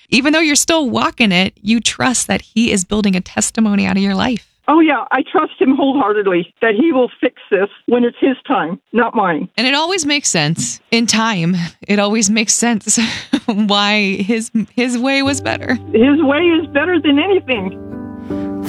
even though you're still walking it, you trust that he is building a testimony out of your life. Oh, yeah, I trust him wholeheartedly that he will fix this when it's his time, not mine. And it always makes sense. In time, it always makes sense why his way was better. His way is better than anything.